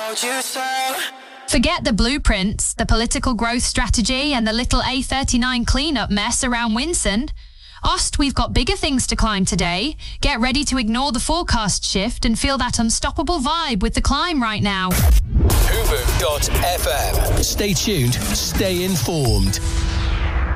told you so. Forget the blueprints, the political growth strategy and the little A39 cleanup mess around Winson. Ost, we've got bigger things to climb today. Get ready to ignore the forecast shift and feel that unstoppable vibe with the climb right now. Fubu.fm. Stay tuned, stay informed.